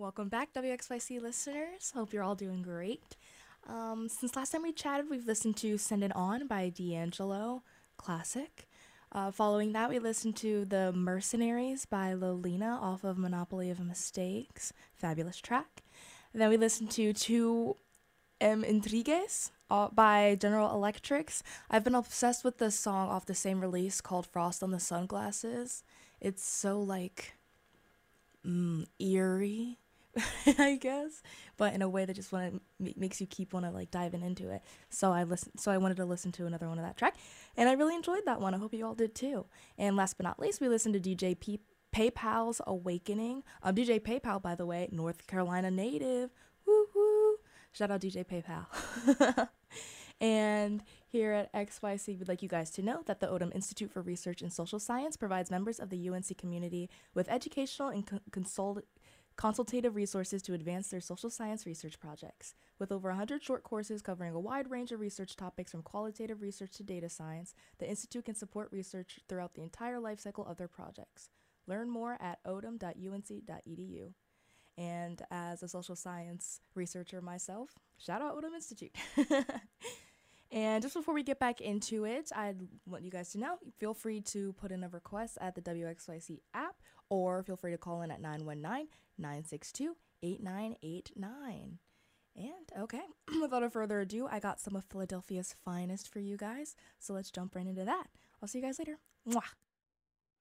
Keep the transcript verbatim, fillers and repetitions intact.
Welcome back, W X Y C listeners. Hope you're all doing great. Um, since last time we chatted, we've listened to Send It On by D'Angelo, classic. Uh, following that, we listened to The Mercenaries by Lolina off of Monopoly of Mistakes, fabulous track. And then we listened to Two M Intrigues uh, by General Electrics. I've been obsessed with this song off the same release called Frost on the Sunglasses. It's so like mm, eerie, I guess, but in a way that just want to makes you keep want to like diving into it. So I listened. So I wanted to listen to another one of that track, and I really enjoyed that one. I hope you all did too. And last but not least, we listened to D J P- PayPal's Awakening. Um, D J PayPal, by the way, North Carolina native. Woo woo! Shout out D J PayPal. And here at X Y C, we'd like you guys to know that the Odom Institute for Research in Social Science provides members of the U N C community with educational and con- consult- consultative resources to advance their social science research projects. With over one hundred short courses covering a wide range of research topics from qualitative research to data science, the Institute can support research throughout the entire life cycle of their projects. Learn more at odom dot u n c dot e d u. And as a social science researcher myself, shout out Odom Institute. And just before we get back into it, I want you guys to know, feel free to put in a request at the W X Y C app, or feel free to call in at nine one nine, nine six two, eight nine eight nine. And okay, without a further ado, I got some of Philadelphia's finest for you guys, so let's jump right into that. I'll see you guys later. Mwah!